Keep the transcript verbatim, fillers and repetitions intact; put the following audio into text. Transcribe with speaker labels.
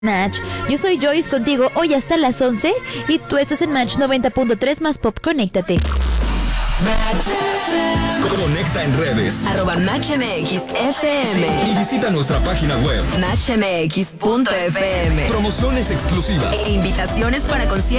Speaker 1: Match, yo soy Joyce contigo hoy hasta las once y tú estás en Match noventa punto tres más Pop, conéctate.
Speaker 2: Conecta en redes
Speaker 3: arroba Match M X F M
Speaker 2: y visita nuestra página web
Speaker 3: match m x punto f m.
Speaker 2: Promociones exclusivas
Speaker 3: E invitaciones para conciertos